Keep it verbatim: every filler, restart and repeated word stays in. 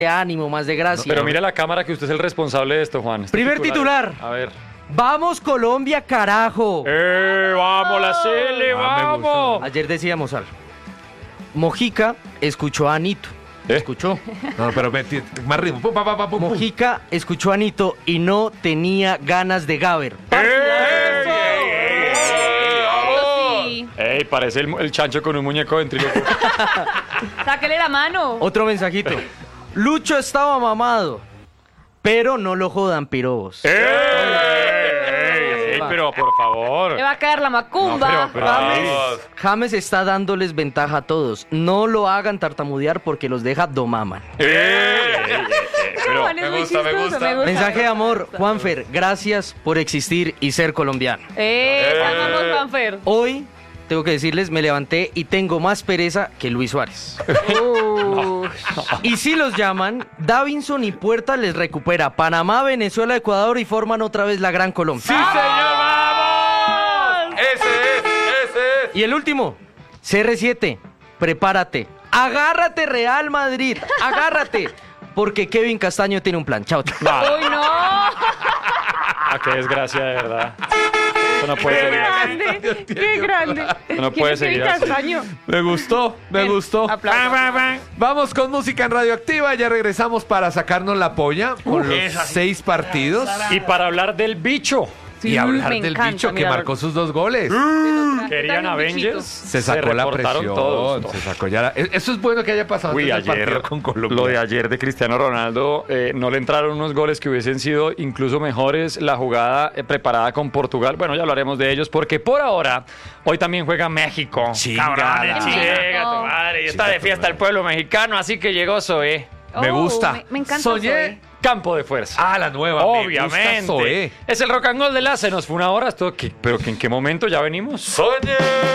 de ánimo, más de gracia. Pero mire la cámara que usted es el responsable de esto, Juan. Este Primer titular. A ver. ¡Vamos Colombia, carajo! ¡Eh, vamos la Cele, Ah, me vamos! Ayer decíamos algo. Mojica escuchó a Anito. ¿Eh? ¿Escuchó? No, pero meti- más ritmo. Pum, pa, pa, pa, pum, pum. Mojica escuchó a Anito y no tenía ganas de Gaber. Sí. ¡Ey, parece el, el chancho con un muñeco ventríloco! Sáquele la mano. Otro mensajito. Lucho estaba mamado, pero no lo jodan pirobos. ¡Ey, ey, ey, pero por favor! Le va a caer la macumba. No, pero- pero- James, James está dándoles ventaja a todos. No lo hagan tartamudear porque los deja domaman. ¡Ey, ey, ey, ey, pero Juan es me muy gusta, me chistoso, gusta. me gusta. Mensaje de me amor. gusta. Juanfer, gracias por existir y ser colombiano. Eh, te amamos, Juanfer. Hoy, tengo que decirles, me levanté y tengo más pereza que Luis Suárez. Uh, Y si los llaman, Davinson y Puerta les recupera Panamá, Venezuela, Ecuador y forman otra vez la Gran Colombia. ¡Sí, señor! ¡Vamos! Ese es, ese es. Y el último, C R siete, prepárate. Agárrate, Real Madrid, agárrate. Porque Kevin Castaño tiene un plan. Chao, chao. ¡Uy, no! Ah, qué desgracia, de verdad. Eso no puede ¡Qué seguir así. grande! ¡Qué grande! No puede ¿Quién es seguir Kevin así. Castaño? Me gustó, me Bien, gustó. aplausos. Vamos con música en Radioactiva. Ya regresamos para sacarnos la polla con los seis partidos Y para hablar del bicho, y hablar me del encanta, bicho que mira. marcó sus dos goles. querían Traen un bichito. Avengers, Se sacó la reportaron presión. todos. Se sacó ya la- Eso es bueno que haya pasado Uy, antes del ayer, partido con Colombia. lo de ayer de Cristiano Ronaldo, eh, no le entraron unos goles que hubiesen sido incluso mejores. La jugada eh, preparada con Portugal, bueno, ya hablaremos de ellos, porque por ahora, hoy también juega México. Chingada. Cabrones, llega tu madre. Y está de fiesta el pueblo mexicano, así que llegó Zoé. Me Oh, gusta. Me, me encanta. Soñé. Zoe. Campo de fuerza. Ah, la nueva. Me Obviamente. gusta Zoé. Es el rock and roll de la, se nos fue una hora. Esto, ¿qué? ¿Pero que en qué momento ya venimos? Soñé.